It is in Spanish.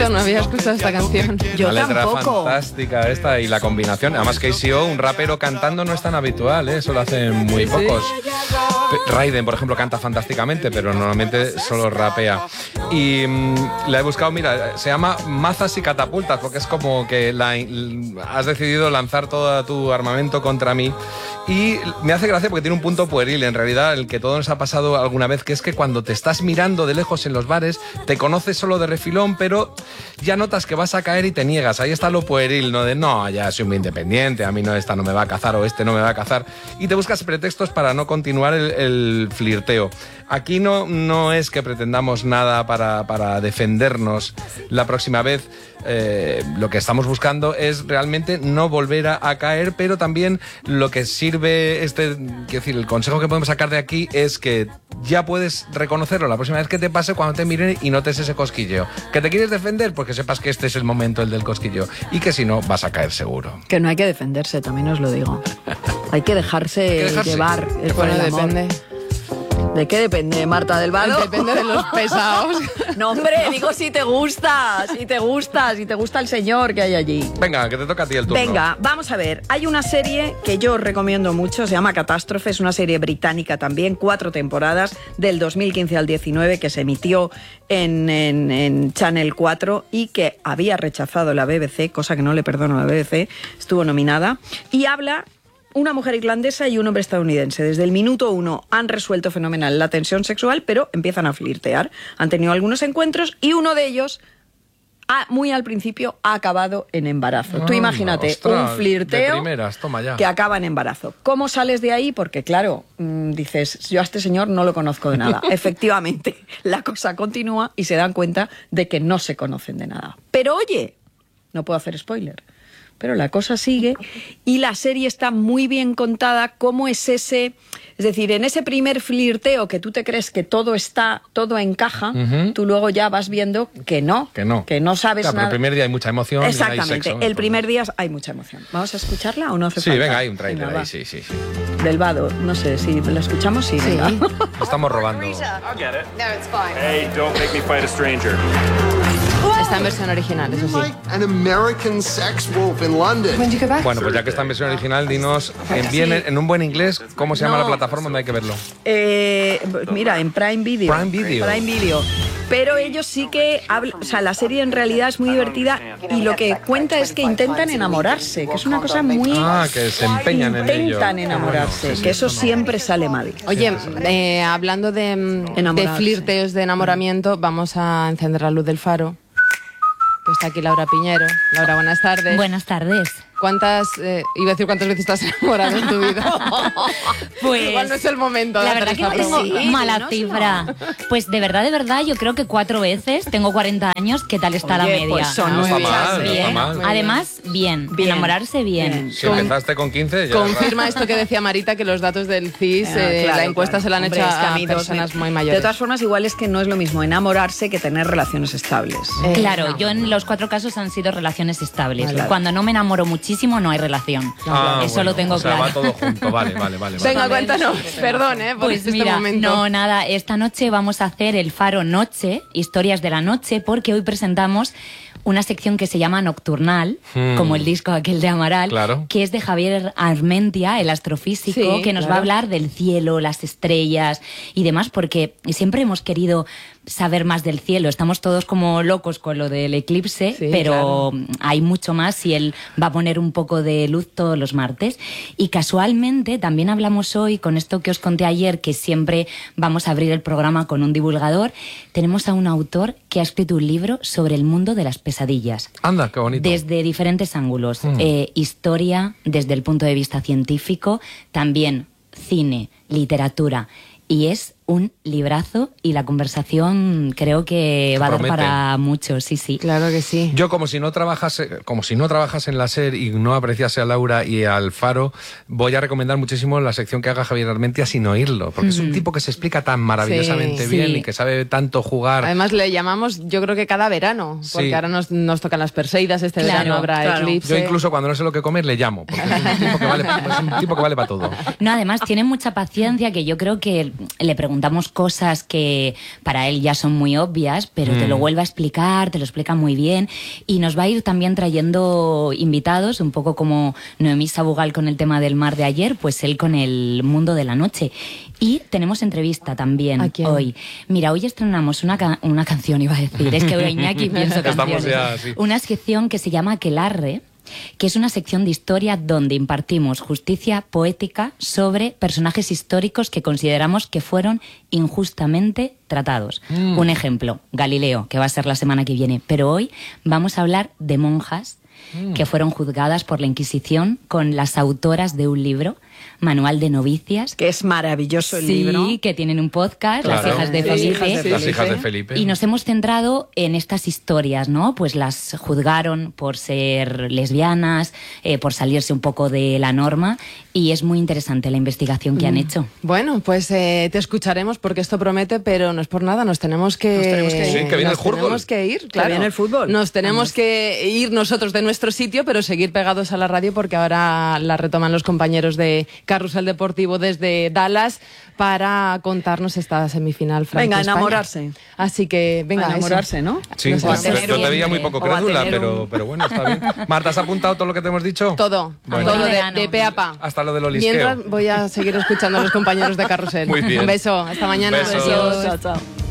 bonito, no había escuchado esta canción. Yo Una letra tampoco. fantástica esta y la combinación. Además KCO, un rapero cantando no es tan habitual, ¿eh? Eso lo hacen muy pocos. Raiden, por ejemplo, canta fantásticamente, pero normalmente solo rapea. Y la he buscado, mira, se llama Mazas y Catapultas, porque es como que has decidido lanzar todo tu armamento contra mí. Y me hace gracia porque tiene un punto pueril, en realidad, el que todo nos ha pasado alguna vez, que es que cuando te estás mirando de lejos en los bares, te conoces solo de refilón, pero ya notas que vas a caer y te niegas. Ahí está lo pueril, ¿no? De no, ya soy muy independiente, a mí no, esta no me va a cazar o este no me va a cazar. Y te buscas pretextos para no continuar el flirteo. Aquí no es que pretendamos nada para defendernos la próxima vez. Lo que estamos buscando es realmente no volver a caer, pero también lo que sirve el consejo que podemos sacar de aquí es que ya puedes reconocerlo la próxima vez que te pase cuando te miren y notes ese cosquilleo. ¿Que te quieres defender? Pues que sepas que este es el momento, el del cosquilleo, y que si no, vas a caer seguro. Que no hay que defenderse, también os lo digo. Hay que dejarse llevar. Bueno, depende. ¿De qué depende, Marta del Vado? Depende de los pesados. No, hombre, digo si te gusta el señor que hay allí. Venga, que te toca a ti el turno. Venga, vamos a ver. Hay una serie que yo os recomiendo mucho, se llama Catástrofe, es una serie británica también, 4 temporadas, del 2015 al 19, que se emitió en Channel 4 y que había rechazado la BBC, cosa que no le perdono a la BBC, estuvo nominada, y habla... Una mujer irlandesa y un hombre estadounidense. Desde el minuto 1 han resuelto fenomenal la tensión sexual, pero empiezan a flirtear. Han tenido algunos encuentros y uno de ellos, muy al principio, ha acabado en embarazo. Tú imagínate, ostras, un flirteo de primeras, toma ya. que acaba en embarazo. ¿Cómo sales de ahí? Porque claro, dices, yo a este señor no lo conozco de nada. Efectivamente, la cosa continúa y se dan cuenta de que no se conocen de nada. Pero oye, no puedo hacer spoiler. Pero la cosa sigue y la serie está muy bien contada. ¿Cómo es ese? Es decir, en ese primer flirteo que tú te crees que todo encaja, tú luego ya vas viendo que no sabes nada. Pero el primer día hay mucha emoción. Exactamente, y hay sexo, el primer día hay mucha emoción. ¿Vamos a escucharla o no hace Sí, falta? venga, hay un trailer Venga, ahí, va. sí. Del Vado, no sé, si la escuchamos, sí. Venga. Lo estamos robando. I'll get it. No, it's fine. Hey, don't make me fight a stranger. Está en versión original, eso sí. An American sex wolf in London. When did you go back? Bueno, pues ya que está en versión original, dinos en un buen inglés cómo se llama la plataforma donde hay que verlo. Mira, en Prime Video. Prime Video. Prime Video. Pero ellos sí que hablan, o sea, la serie en realidad es muy divertida y lo que cuenta es que intentan enamorarse, que es una cosa muy... Que se empeñan en ello. Intentan enamorarse, que eso siempre sale mal. Oye, hablando de Enamorarse. flirteos, de enamoramiento, vamos a encender la luz del faro. Que está aquí Laura Piñero. Laura, buenas tardes. Buenas tardes. ¿Cuántas, iba a decir cuántas veces estás enamorado en tu vida? Pues igual no es el momento de la hacer verdad que esta no tengo pregunta. mala no, cifra. Pues de verdad, yo creo que 4 veces. Tengo 40 años. ¿Qué tal está la Oye, media? pues son No está muchas, mal, no bien. está mal. Además, bien. Bien. Enamorarse bien. Si empezaste con 15, ya... Confirma esto que decía Marita, que los datos del CIS, Claro, la encuesta claro. se la han Hombre, hecho es que a mí personas muy De mayores. todas formas, igual es que no es lo mismo enamorarse que tener relaciones estables. Claro, no. yo en los 4 casos han sido relaciones estables. Vale. Cuando no me enamoro muchísimo, no hay relación. Eso bueno, lo tengo o sea, claro. va todo junto, vale. Venga, cuéntanos. Perdón, por Pues este mira, momento. no, nada, esta noche vamos a hacer el Faro Noche, historias de la noche, porque hoy presentamos una sección que se llama Nocturnal, como el disco aquel de Amaral, Claro. que es de Javier Armentia, el astrofísico, Sí, que nos va a claro. hablar del cielo, las estrellas y demás, porque siempre hemos querido saber más del cielo. Estamos todos como locos con lo del eclipse, Sí, pero hay mucho más y él va a poner un poco de luz todos los martes. Y casualmente también hablamos hoy, con esto que os conté ayer, que siempre vamos a abrir el programa con un divulgador, tenemos a un autor que ha escrito un libro sobre el mundo de las pesadillas. Anda, qué bonito. Desde diferentes ángulos. Historia, desde el punto de vista científico, también cine, literatura. Y es un librazo y la conversación creo que va a dar Promete. para mucho, sí. Claro que sí. Yo como si no trabajas en la SER y no apreciase a Laura y al Faro, voy a recomendar muchísimo la sección que haga Javier Armentia sin oírlo, porque es un tipo que se explica tan maravillosamente Sí, bien sí. y que sabe tanto jugar. Además le llamamos, yo creo que cada verano, porque Sí. ahora nos tocan las Perseidas, este Claro, verano habrá claro. eclipse. Yo incluso cuando no sé lo que comer le llamo, porque es un tipo que vale para todo. No, además tiene mucha paciencia, que yo creo que le pregunto preguntamos cosas que para él ya son muy obvias, pero te lo vuelve a explicar, te lo explica muy bien, y nos va a ir también trayendo invitados, un poco como Noemí Sabugal con el tema del mar de ayer, pues él con el mundo de la noche. Y tenemos entrevista también hoy. Mira, hoy estrenamos una canción, iba a decir, es que hoy Iñaki pienso canciones. Ya, sí. Una sección que se llama Aquelarre, que es una sección de historia donde impartimos justicia poética sobre personajes históricos que consideramos que fueron injustamente tratados. Un ejemplo, Galileo, que va a ser la semana que viene. Pero hoy vamos a hablar de monjas que fueron juzgadas por la Inquisición con las autoras de un libro, Manual de Novicias. Que es maravilloso el libro. Sí, que tienen un podcast, Claro. Las hijas de Felipe. Las hijas de Felipe. Y nos hemos centrado en estas historias, ¿no? Pues las juzgaron por ser lesbianas, por salirse un poco de la norma, y es muy interesante la investigación que han hecho. Bueno, pues te escucharemos porque esto promete, pero no es por nada, nos tenemos que ir. Sí, que viene el fútbol. Tenemos que ir, claro. viene el fútbol. Nos tenemos que ir nosotros de nuestro sitio, pero seguir pegados a la radio porque ahora la retoman los compañeros de Carrusel Deportivo desde Dallas para contarnos esta semifinal Venga, Francia-España. enamorarse. Así que, venga, A enamorarse, eso. ¿no? Sí, No sé, pues, tener yo te un- veía muy poco o a crédula, tener pero bueno, está bien. Marta, ¿has apuntado todo lo que te hemos dicho? Todo, Bueno. todo Verano. de pe a pa. Hasta lo del olisqueo. Mientras voy a seguir escuchando a los compañeros de Carrusel. Muy bien. Un beso, hasta mañana. Besos. Adiós, chao, chao.